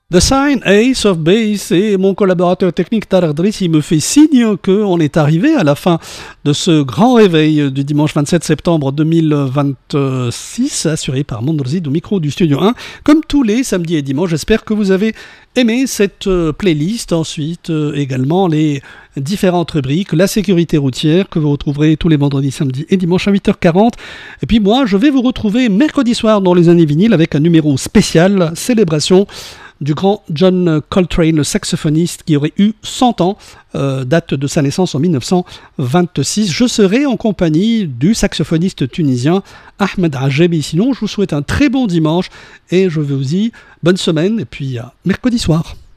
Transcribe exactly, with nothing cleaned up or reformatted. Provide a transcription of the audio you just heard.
The Sign, Ace of Base, et mon collaborateur technique Tarek Driss, il me fait signe qu'on est arrivé à la fin de ce grand réveil du dimanche vingt-sept septembre deux mille vingt-six, assuré par Mondrzid au micro du Studio un, comme tous les samedis et dimanches. J'espère que vous avez aimé cette playlist. Ensuite, euh, également les différentes rubriques, la sécurité routière que vous retrouverez tous les vendredis, samedis et dimanches à huit heures quarante. Et puis moi, je vais vous retrouver mercredi soir dans les années vinyles avec un numéro spécial, célébration du grand John Coltrane, le saxophoniste qui aurait eu cent ans, euh, date de sa naissance en dix-neuf cent vingt-six. Je serai en compagnie du saxophoniste tunisien Ahmed Ajebi. Sinon, je vous souhaite un très bon dimanche et je vous dis bonne semaine et puis à mercredi soir.